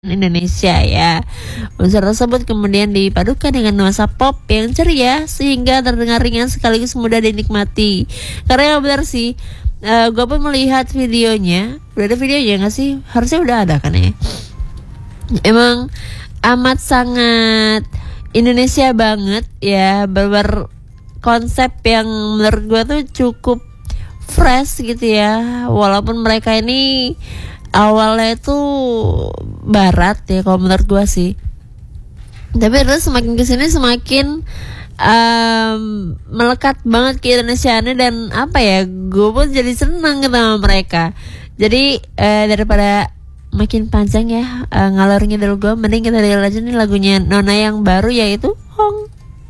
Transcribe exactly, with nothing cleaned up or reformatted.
Indonesia ya. Unsur tersebut kemudian dipadukan dengan nuansa pop yang ceria sehingga terdengar ringan sekaligus mudah dinikmati. Karena yang benar sih, uh, gue pun melihat videonya. Udah ada videonya nggak sih? Harusnya udah ada kan ya. Emang amat sangat Indonesia banget ya, ber konsep yang menurut gue tuh cukup fresh gitu ya. Walaupun mereka ini awalnya itu barat ya kalau menurut gue sih, tapi terus semakin kesini semakin um, melekat banget ke Indonesiaannya. Dan apa ya, gue pun jadi senang gitu sama mereka. Jadi uh, daripada makin panjang ya uh, ngalor ngidul gue, mending kita dengar aja nih lagunya Nona yang baru, yaitu Hong